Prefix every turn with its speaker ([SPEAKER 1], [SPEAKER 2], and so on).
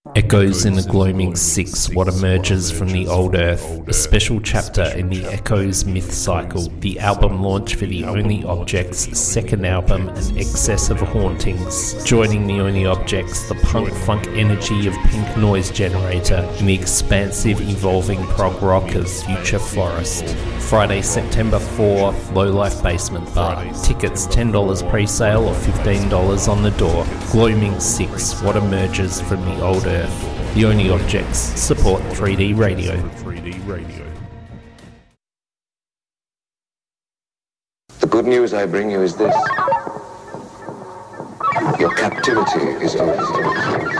[SPEAKER 1] Echoes in the Gloaming 6, What Emerges from the Old Earth, a special chapter in the Echoes myth cycle, the album launch for the Only Objects' second album, An Excess of Hauntings. Joining the Only Objects, the punk-funk energy of Pink Noise Generator, and the expansive, evolving prog rock of Future Forest. Friday, September 4, Low Life Basement Bar. Tickets $10 pre-sale or $15 on the door. Gloaming 6, What Emerges from the Old Earth. The Only Objects support 3D radio.
[SPEAKER 2] The good news I bring you is this. Your captivity is over.